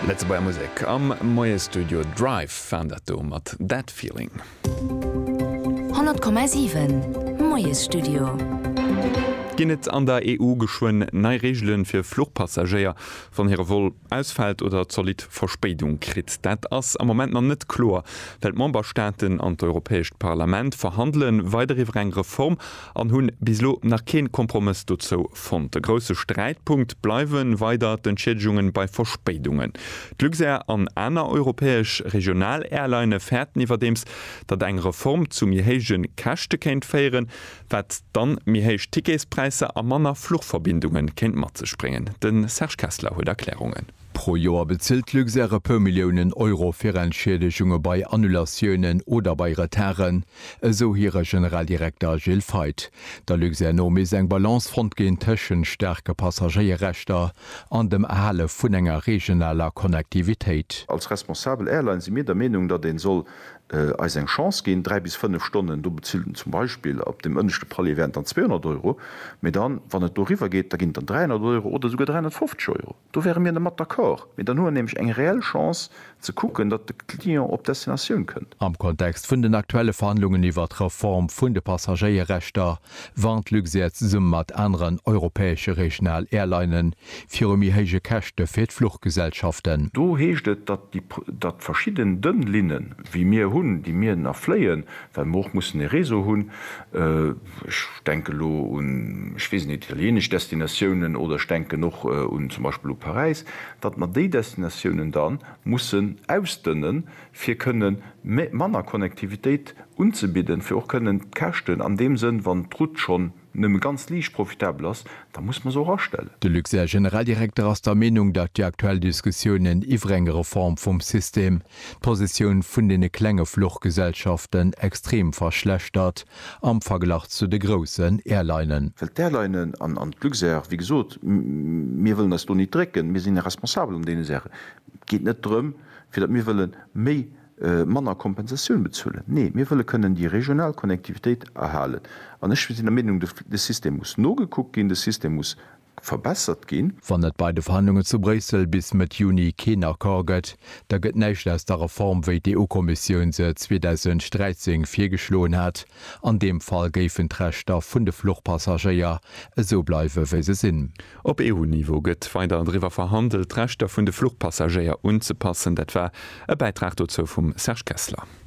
Letze bei Musik am Moie Studio Drive fan dat do mat dat Feeling. 100,7 Moies Studio. Ginnet an der EU geschwoen nei Regeln fir Fluchtpassagier van hier wohl ausfällt oder solid Verspätung krit. Dat ass am moment noch net klar, weil Memberstaaten an d Europäisch Parlament verhandeln weitere eng Reform an hunn bislo nach kein Kompromiss dazu fand. Der große Streitpunkt bleiben weiter Entschädigungen bei Verspätungen. Glückser an einer europäisch Regionalairline fährt niwerdems, dat eng Reform zu mirhegen Kachte kennt feieren, wat dann mirheg Ticketspreis a manner Fluchtverbindungen kennt mat ze springen. Den Serge Kessler huet Erklärungen. Pro Jahr bezielt Luxere per Millionen Euro fir Entschädigungen bei Annulationen oder bei Retarren, so hire Generaldirektor Gilles Veit. Der Luxer no mis eng Balancefront gen tëschen stärke Passagierrechter an dem Erhalle vun enger regionaler Konnektivitéit. Als responsabel Airline sind mir der Meinung, dat den soll als eng Chance gehen 3 bis 5 Stunden du bezielten zum Beispiel ab dem ënnechte Pali wären dann 200 €, mit dann wann het River geht, da ginnt dann 300 € oder sogar 350 €. Du wären mir mat d'accord, mit dann nur nämlich eng reelle Chance zu gucken, dat de Klient op Destination könnt. Am Kontext vun den aktuelle Verhandlungen iwwer d Reform vun de Passagierrechter warnt Luxer zusammen mat anderen europäische Regionalairlinen fir hege Kächte fir Fluchtgesellschaften. Du heeschtet dat verschieden dünn Linnen wie mir hunn, die mir nachfleien, weil moch muss e Reso hunn, denke lo unwesen italienisch Destinationen oder denke noch zum Beispiel Paris, dat man die Destinationen dann mussssen ausdünnen, fir können Manner Konnektivität unzubieden, fir auch können Kächten an dem Sinn, wann Trut schon nimm ganz liich profitabel ass, da muss man so rastellen. De Luxer Generaldirektor aus der Meinung, dat die aktuelle Diskussionen iwrengere Form vum System Position vun de klenge Fluchtgesellschaften extrem verschlechtert am Vergleich zu de großen Airlinen. Airlinen an Luxer, wie gesot, mir wollen das du nicht drecken, mir sind responsabel denen Sache. Geht net drum, fir dat mir wollen méi Manner Kompensation bezzuelen. Nee, mir wëlle können die Regionalkonnektivität erhalen. An ich in der Meinung, das System muss no geguckt gehen, das System muss verbessert gehen. Wann net beide Verhandlungen zu Brüssel bis mit Juni keiner karget, da gëtt nächt aus der Reform wie die EU-Kommission se 2013 firgeschloen hat. An dem Fall géiffen d'Rechter vun de Fluchtpassagier so bleiwe wie se sinn. Op EU-Niveau gëtt weiter drwer verhandelt, Rechter vun de Fluchtpassagier unzupassen, dat war e Beitrag dazu vom Serge Kessler.